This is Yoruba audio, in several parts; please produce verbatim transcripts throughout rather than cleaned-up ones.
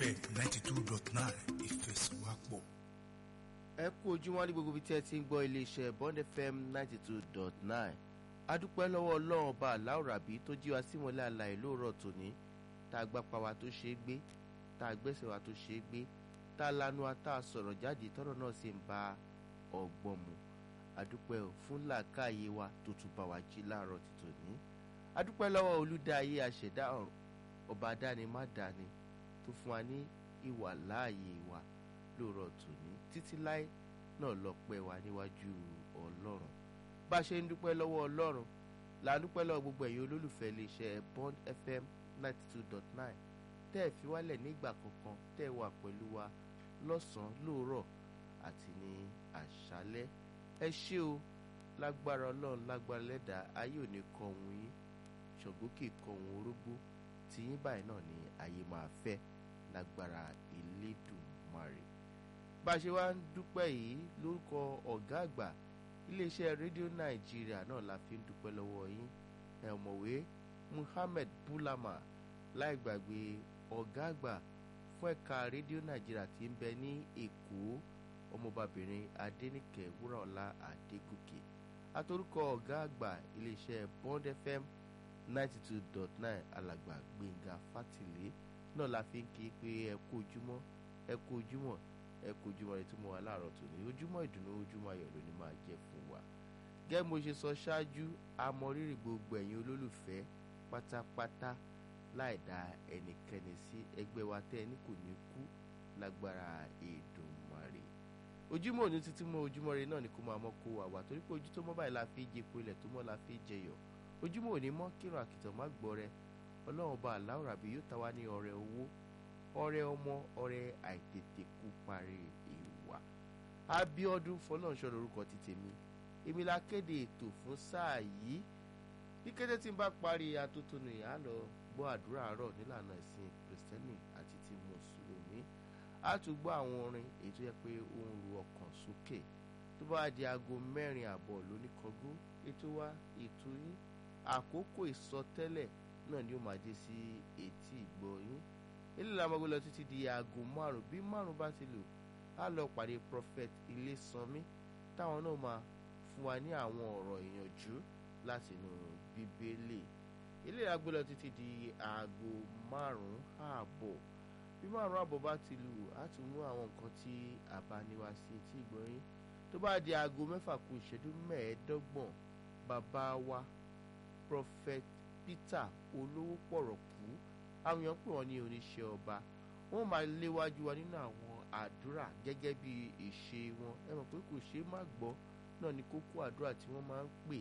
fm ninety two dot nine ìfẹsọ̀wápọ̀. ẹ kú ojúmọ́ ní gbogbo ibi tí ẹ ti ń gbọ́ iléeṣẹ́ Bond F M ninety two dot nine. adúpẹ́ lọ́wọ́ ọlọ́run ọba aláwòrábí tó jí wa símọ́lẹ̀ àlàyé lóòrọ̀ tòní, tá a gbapá wa tó ṣe é gbé, tá a gbẹ́sẹ̀ wa tó ṣe é gbé, tá a lanu wa tá a sọ̀rọ̀ jáde tọ́rọ̀ náà sì ń bá ọgbọ́n mu. adúpẹ́ ò fún làákàyè wa tó tún bá wa jí láàárọ̀ ti tòní. adúpẹ́ lọ́wọ́ olùdáyé àṣẹ̀dá ọba dáni má dáni tó fún wa ní ìwà láàyè wa lóòrọ̀ tòní, títí láé náà lọ́pẹ́ wa níwájú ọlọ́run. bá a ṣe ń dúpẹ́ lọ́wọ́ ọlọ́run là ń dúpẹ́ lọ́wọ́ gbogbo ẹ̀yin olólùfẹ́ iléeṣẹ́ Bond F M ninety two dot nine tẹ́ ẹ̀ fi wálẹ̀ nígbà kankan, tẹ́ ẹ wà pẹ̀lú wa lọ́sàn-án lóòrọ̀ àti ní àṣálẹ́. ẹ ṣé o, lágbára ọlọ́run lágbára lẹ́dàá ayé ò ní kọ ohun yín, ṣògbókè kọ ohun orógbó tí yín báyìí náà ni ayé máa fẹ́ lágbára Elédùmarè. bá a ṣe wá ń dúpẹ́ yìí lórúkọ ọ̀gá àgbà iléeṣẹ́ rédíò nàìjíríà náà la fi ń dúpẹ́ lọ́wọ́ yín, ẹ ọ̀mọ̀wé Muhammed Bulama, láì gbàgbé ọ̀gá àgbà fún ẹ̀ka rédíò nàìjíríà tí ń bẹ ní èkó, ọmọbabìnrin adẹ́nìkẹ́ wúràọlá adégòkè, àtorúkọ ọ̀gá àgbà iléeṣẹ́ Bond F M ninety two dot nine alàgbà gbẹ̀ngà fátìlé náà la fi ń kí pé ẹ kú ojúmọ́ ẹ kú ojúmọ́ ẹ kú ojúmọ́ rẹ tí mo wà láàárọ̀ tòní, ojúmọ́ ìdùnnú ojúmọ́ ayọ̀ ló ní máa jẹ́ fún wa. gẹ́gẹ́ mo ṣe sọ ṣáájú, a mọ rírì gbogbo ẹ̀yin olólùfẹ́ pátápátá láì dá ẹnikẹ́ni sí, ẹgbẹ́ wa tẹ́ ẹni kò ní kú lágbára Èdùmàrè. ojúmọ́ òní títí mọ́ ojúmọ́ rẹ náà ni kó máa mọ́ kó wà wá, torí pé ojú tó mọ́ báyìí la fi jẹ epo, ilẹ̀ tó mọ́ la fi jẹyọ̀. ojúmọ́ òní mọ́ kírun àkìtàn má gbọ́ rẹ, ọlọ́run ọba aláwòrábí yóò ta wá ní ọrẹ owó, ọrẹ ọmọ, ọrẹ àìtètè kú parí ìwà. Abíọ́dún Fọlọ́runṣọ́ lórúkọ ti tèmi, èmi la kéde ètò fún sáà yìí. ní kété tí n bá parí atótónu yìí, á lọ gbọ́ àdúrà àárọ̀ nílànà ìsìn kìrìsìtẹ́nì àti ti mùsùlùmí. á tún gbọ́ àwọn orin èyí tó yẹ pé ó ń ru ọkàn sókè. tó bá di aago mẹ́rin àbọ̀ lóníkọgó, ètò wa ètò yín àkókò ìsọtẹ́lẹ̀ náà ni ó máa dé sí etí ìgbọ́ yín. ilé la máa gbé lọ títí di aago márùn, bí márùn bá ti lò, á lọ pàdé prophet Ilésanmí, táwọn náà máa fún wa ní àwọn ọ̀rọ̀ ìyànjú láti inú bíbélì. ilé la gbé lọ títí di aago márùn ààbọ̀, bí márùn ààbọ̀ bá ti lù, á tún mú àwọn nǹkan tí a bá ní wá sí etí ìgbọ́ yín. tó bá di aago mẹ́fà kù ìṣẹ́jú mẹ́ẹ̀ẹ́dọ́gbọ̀n, bàbá wa prophet Peter olówó pọ̀rọ̀kú, àwọn èèyàn pè wọ́n ní oníṣẹ́ ọba, wọ́n máa léwájú wa nínú àwọn àdúrà gẹ́gẹ́ bí ìṣe wọn. ẹ mọ̀ pé kò ṣe é má gbọ́ náà ni kókó àdúrà tí wọ́n máa ń pè.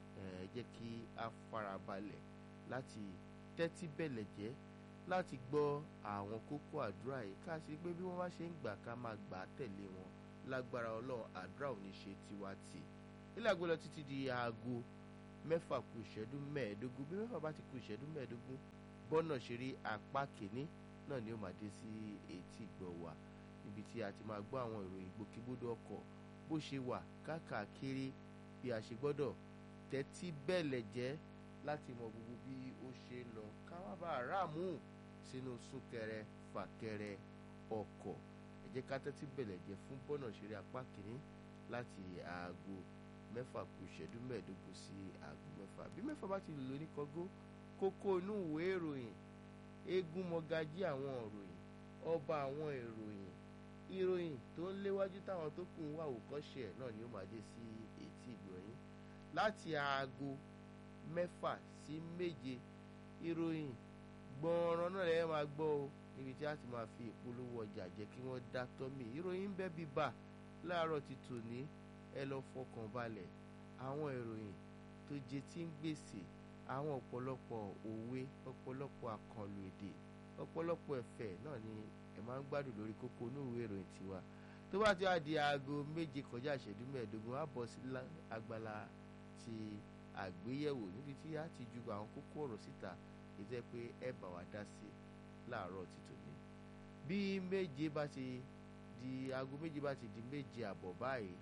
ẹ jẹ́ kí a farabalẹ̀ láti tẹ́tí bẹ̀lẹ̀ jẹ́ láti gbọ́ àwọn kókó àdúrà yìí, ká sì pé bí wọ́n bá ṣe ń gbà ká máa gbà á tẹ̀lé wọn. lágbára ọlọ́run àdúrà ò ní ṣe tiwa tì. ilé àgbẹ̀ lọ títí di aago mẹ́fà kù ìṣẹ́jú mẹ́ẹ̀ẹ́dógún, bí mẹ́fà bá ti kù ìṣẹ́jú mẹ́ẹ̀ẹ́dógún, bọ́nà ṣeré apá kìíní náà ni ó máa dé sí etí ìgbọ́ wa, níbi tí a ti máa gbọ́ àwọn ìròyìn ìgbòkègbodò ọkọ̀ bó ṣe wà káàkiri, bí a ṣe gbọ́dọ̀ tẹ́tí bẹ̀lẹ̀ jẹ́ láti mọ gbogbo bí ó ṣe ń lọ, ká má bàa ráàmù sínú súnkẹrẹ fàkẹrẹ ọkọ̀. ẹ jẹ́ ká tẹ́tí bẹ̀lẹ̀ jẹ́ fún bọ́nà ṣeré apá kìíní láti aago mẹ́fà kù ìṣẹ́jú mẹ́ẹ̀ẹ́dógún sí aago mẹ́fà. bí mẹ́fà bá ti lò ní kọ́gó, kókó inú ìwé ìròyìn, eégún mọ́gájí àwọn ìròyìn, ọba àwọn ìròyìn, ìròyìn tó ń léwájú táwọn tó kù ń wá òkọ́ṣe ẹ̀ náà ni ó máa dé sí etí ìgbọ̀nyín. láti aago mẹ́fà sí méje, ìròyìn gbọ̀nràn náà lẹ́yìn máa gbọ́ o, níbi tí a ti máa fi ìpolówó ọjà jẹ́ kí wọ́n dá tọ́mì. ìròyìn ń bẹ́ bíbà láàárọ̀ ti tòní, ẹ lọ fọkàn balẹ̀. àwọn ìròyìn tó jẹ tí ń gbèsè, àwọn ọ̀pọ̀lọpọ̀ òwe, ọ̀pọ̀lọpọ̀ àkànlò èdè, ọ̀pọ̀lọpọ̀ ẹ̀fẹ̀ náà ni ẹ máa ń gbádùn lórí kókó inú ìwé ìròyìn tiwa. tó bá ti wá di aago méje kọjá ìṣẹ́jú mẹ́ẹ̀ẹ́dógún, á bọ̀ sí agbala ti àgbéyẹ̀wò, níbi tí a ti ju àwọn kókó ọ̀rọ̀ síta ètò ẹ pé ẹ bá wa dá sí láàárọ̀ ti tòní. bí méje bá ti di aago méje bá ti di méje àbọ̀ báyìí,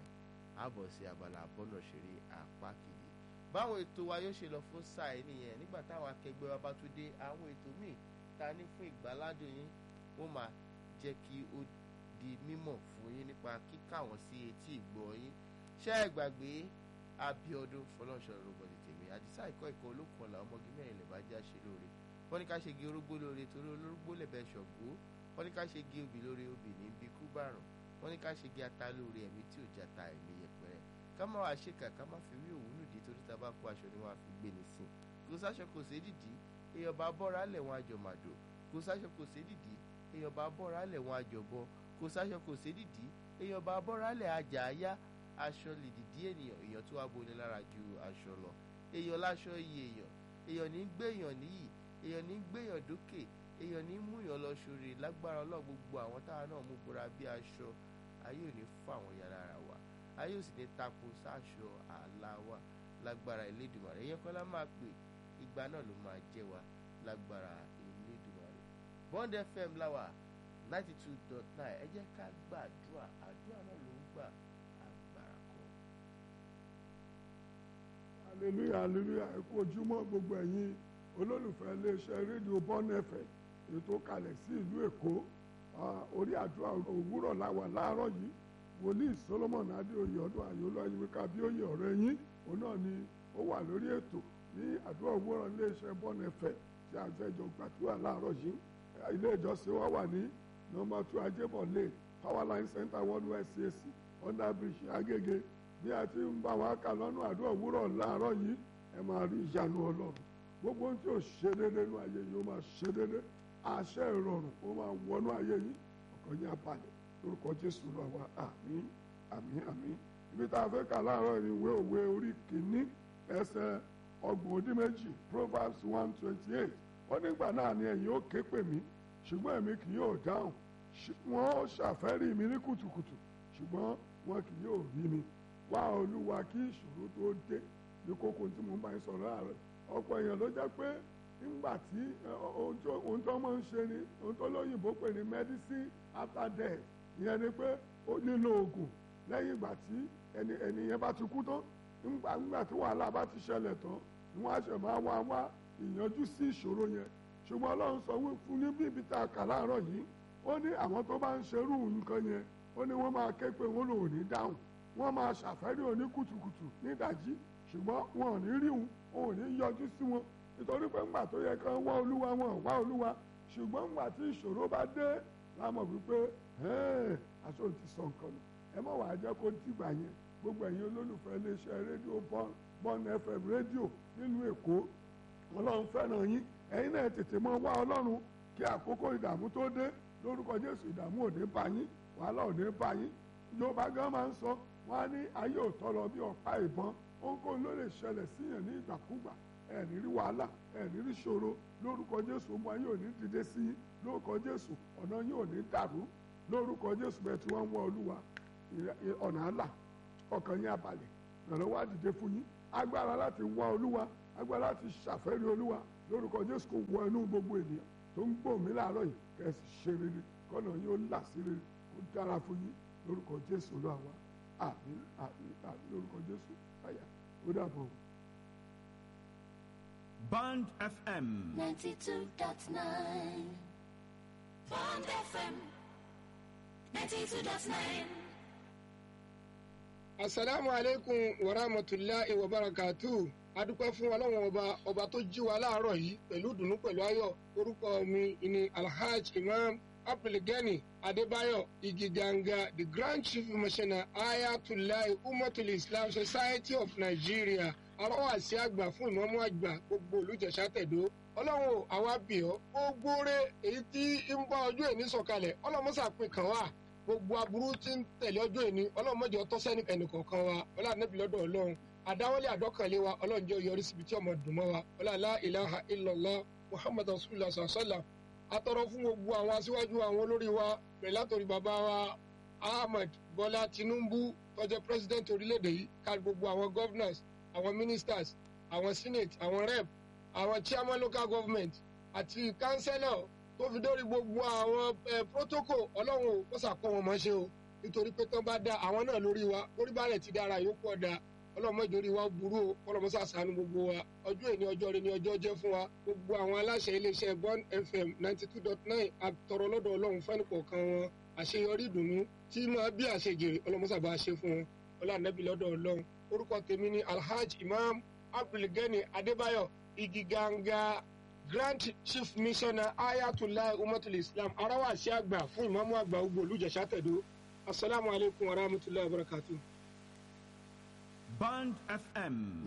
àbọ̀ sí abala bọ́nà ṣeré apá kejì. báwọn ètò wa yóò ṣe lọ fún sáà nìyẹn, nígbà táwọn akẹgbẹ́ wa bá tún dé, àwọn ètò míì ta ní fún ìgbàládùn yín wọ́n máa jẹ́ kí ó di mímọ̀ fún yín nípa kíkà wọ́n sí etí ìgbọ́ yín. ṣé ẹ gbàgbé Abíọ́dún Fọlọ́runṣọ́ rògbòdì tèmi àdìsá ìkọ́ ìkọ́ olókùn ọ̀la ọmọge mẹ́rin lè bá já ṣe lóore. wọ́n ní ká ṣe gi orógbó lóore torí olórógbó lẹ̀bẹ̀ ṣọ̀gbó. wọ́n ní ká ṣe gi obì lóore obì ní bí kú bàrùn. wọ́n ní ká ṣe gi ata lóore ẹ̀mí tí ò jata ẹ̀mí yẹpẹrẹ. ká má wàá ṣèkà ká má fi wí òwú nùdí torí tá a bá kó aṣọ ni wọ́n á fi gbé ni sí. kò sáṣọ kò sí dìdí èèyàn bá bọ́ra lẹ̀ wọn àjọmàdò. kò sáṣọ kò sí dìdí èèyàn bá bọ́ra lẹ̀ wọn àjọbọ. kò sáṣọ kò sí dìdí èèyàn bá bọ́ra lẹ̀ àjà àyá. aṣọ lè dìdí ènìyàn èèyàn tó wá boni lára ju aṣọ lọ. èèyàn láṣọ iye èèyàn èèyàn ní gbéyàn níyì èèyàn ní gbéyàn dókè èèyàn ní múyàn lọ sórí lágbára Ọlọ́run. gbogbo àwọn táwa náà mú bora bí aṣọ ayé ò ní fún àwọn yàrá ara wa ayé ò sì ní tako sáṣọ ààlà wa lágbára Elédùmarè. èèyàn kan lá máa pè ìgbà náà ló máa jẹ́ wa lágbára Elédùmarè. Bond F M láwà ninety two dot nine ẹ jẹ́ ká gbàdúrà àdúrà náà ló ń gbà agbára kan. hallelujah hallelujah ẹ kú ojúmọ́ gbogbo ẹ̀yin olólùfẹ́ iléeṣẹ́ rédíò Bond F M ètò kalẹ̀ sí ìlú Èkó. orí àdúrà òwúrọ̀ láwà láàárọ̀ yìí wòlíì Solomon Adéoyè ọdún àyọlọ ayíwíká bí ó yẹ ọ̀rẹ́ yín òun náà ni ó wà lórí ètò ní àdúrà òwúrọ̀ iléeṣẹ́ Bond F M tí a fẹ́ jọ gbàdúrà láàárọ̀ yìí. ilé ìjọsìn wa wà ní nọ́mbà two Ajébọ̀lé Powerline Center Worldwide C A C under bridge Agége. bí a ti ń bá wa kà lọ́nà àdúrà òwúrọ̀ láàárọ̀ yìí ẹ máa rí ìyanu Ọlọ́run. gbogbo ohun tí ò ṣe déédéé nínú ayé yìí ó máa ṣe déédéé. àṣẹ ìrọ̀rùn ó máa wọnú ayé yìí ọkàn yín á balẹ̀ lórúkọ Jésù lọ wa àmín àmín àmín. ibi tá a fẹ́ kà láàárọ̀ ni ìwé òwe orí kìíní ẹsẹ̀ ọgbọ̀n ó dín méjì Proverbs one twenty eight. ó nígbà náà ni ẹ̀yin ó ké pè mí ṣùgbọ́n èmi kì yóò dáhùn. wọ́n ó ṣàfẹ́rí mi ní kùtùkùtù ṣùgbọ́n wọn kì yóò rí mi. wá Olúwa kí ìṣòro tó dé ní kókó tí mo bá ń sọ̀rọ̀ ààrẹ. ọ̀pọ̀ èèyàn ló jẹ́ pé nígbà tí ohun tó máa ń ṣe ni ohun tó lóyìnbó pè ní medicine after death. ìyẹn ni pé ó nílò oògùn lẹ́yìn ìgbà tí ẹni ẹni yẹn bá ti kú tán. nígbà nígbà tí wàhálà bá ti ṣẹlẹ̀ tán ni wọ́n á ṣe máa wá wá ìyanjú sí ìṣòro yẹn. ṣùgbọ́n Ọlọ́run sọ fún ní bíbí tá a kà láàárọ̀ yìí ó ní àwọn tó bá ń ṣerú nǹkan yẹn ó ní wọ́n máa ké pé wọ́n lòun ní dáhùn. wọ́n máa ṣàfẹ́rí òní kùtùkùtù nídàjí ṣùgbọ́n wọn ò ní rí òun òun ò ní yọjú sí wọn nítorí pé ńgbà tó yẹ kán wá Olúwa wọn ò wá Olúwa. ṣùgbọ́n ńgbà tí ìṣòro bá dé lámọ̀ wípé aṣọ ti sọ nǹkan nù. ẹ má wàá jẹ́ kó dìgbà yẹn. gbogbo ẹ̀yin olólùfẹ́ iléeṣẹ́ rédíò Bond F M rédíò nílùú Èkó Ọlọ́run fẹ́ràn yín. ẹ̀yin náà tètè mọ wá Ọlọ́run kí àkókò ìdààmú tó dé lórúkọ Jésù. ìdààmú ò ní bá yín wàhálà ò ní bá yín. Yorùbá gan máa ń sọ wọn á ní ayé ò tọrọ bí ọ̀pá ìbọn. ohunkóhun ló lè ṣẹlẹ̀ síyàn ní ìgbàkúgbà. ẹ ní rí wàhálà ẹ ní rí ṣòro lórúkọ Jésù. ọmọ yín ò ní dìde sí yín lórúkọ Jésù. ọ̀nà yín ò ní dàrú lórúkọ Jésù. bẹ́ẹ̀ tí wọ́n ń wá Olúwa ọ̀nà àlà ọkàn yín abalẹ̀ ìrànlọ́wọ́ á dìde fún yín. agbára láti wá Olúwa agbára láti ṣàfẹ́rí Olúwa lórúkọ Jésù kò wọ inú gbogbo ènìyàn tó ń gbọ́ mi láàárọ̀ yìí kẹ́sì ṣe rere kọ́nà yín ó là sí rere kó dára fún yín lórúkọ Jésù Olúwa àmín àmín àmín lórúkọ Jésù àyà ó dàbọ̀. Bond F M ninety-two dot nine. Bond F M ninety-two dot nine. Assalamu alaikum wa rahmatullahi wa barakatuh. Adúpẹ́ fún Ọlọ́run ọba ọba tó jí wa láàárọ̀ yìí pẹ̀lú ìdùnnú pẹ̀lú ayọ̀. Orúkọ mi ni Alhaj Imam Abdulgani Adébáyọ̀ Igiganga, the Grand Chief Missioner Ayatollah Umatul Islam Society of Nigeria. Arọ́wà sí àgbà fún ìmọ̀mú àgbà gbogbo olùjẹ̀ṣà tẹ̀dó. Ọlọ́run àwa bì ọ́ gbogbo rẹ̀ èyí tí ń bá ọjọ́ ìní sọ̀kalẹ̀ ọlọ́mọ́sà pín kan wá. Gbogbo aburú tí ń tẹ̀lé ọjọ́ ìní ọlọ́mọdé ọtọ́sẹ́ ẹnìkọ̀ọ̀kan wa ọlá nẹ́bí lọ́dọ̀ Ọlọ́run. Àdáwọlé àdọ́kànlé wa Ọlọ́run jẹ́ yọrí síbi tí ọmọ dùn mọ́ wa ọlá la ilaha illallah Muhammad rasulullah sallallahu. Atọrọ fún gbogbo àwọn aṣíwájú àwọn olórí wa bẹ̀rẹ̀ látòrí bàbá wa Ahmed Bọ́lá Tinubu tó jẹ́ president orílẹ̀-èdè yìí ká gbogbo àwọn governors àwọn ministers àwọn senate àwọn rep àwọn chairman local government àti councillor tó fi dórí gbogbo àwọn protocol Ọlọ́run ó ṣàkọ́ wọn mọ́ ṣe o nítorí pé tán bá dá àwọn náà lórí wa orí bá rẹ̀ ti dára yóò pọ̀ dáa ọlọ́mọ ìjòrí wa burú o ọlọ́mọ sàṣàánú gbogbo wa ọjọ́ èní ọjọ́ rẹ ni ọjọ́ jẹ́ fún wa gbogbo àwọn aláṣẹ iléeṣẹ́ Bond F M ninety two dot nine àtọrọ lọ́dọ̀ ọlọ́run fẹ́ni kọ̀ọ̀kan wọn àṣeyọrí ìdùnnú tí máa bí àṣejèrè ọlọ́mọ sábà ṣe fún wọn ọlọ́ànẹ́bí lọ́dọ̀ ọlọ́run orúkọ tèmi ni Alhaji Imam Abdulgani Adébáyọ̀ Igiganga Grand Chief Missioner Ayatollah Umatul Islam aráwàṣẹ́ àgbà fún ìmáàmù àgbà ogbó olùjẹ̀ṣà tẹ̀dó asalaamualeykum wa rahmatulahi wa barakatuh. Bond F M